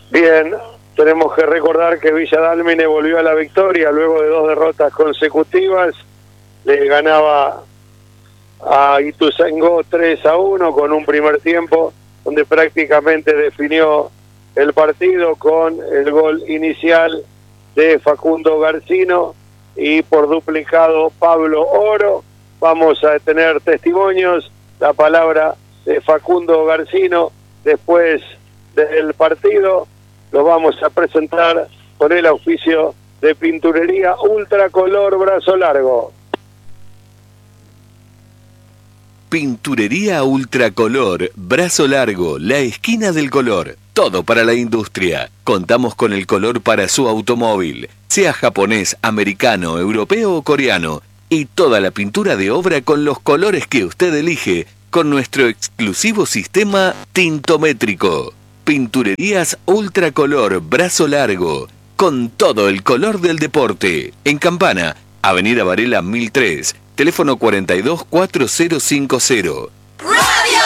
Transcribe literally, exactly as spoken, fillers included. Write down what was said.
Bien, tenemos que recordar que Villa Dálmine volvió a la victoria luego de dos derrotas consecutivas. Le ganaba a Ituzaingó tres a uno con un primer tiempo donde prácticamente definió el partido con el gol inicial de Facundo Garcino y por duplicado Pablo Oro. Vamos a tener testimonios, la palabra de Facundo Garcino después del partido. Lo vamos a presentar con el auspicio de Pinturería Ultracolor Brazo Largo. Pinturería Ultracolor Brazo Largo, la esquina del color. Todo para la industria. Contamos con el color para su automóvil, sea japonés, americano, europeo o coreano. Y toda la pintura de obra con los colores que usted elige, con nuestro exclusivo sistema tintométrico. Pinturerías Ultracolor Brazo Largo, con todo el color del deporte. En Campana, Avenida Varela mil tres, teléfono cuarenta y dos cuatro cero cincuenta.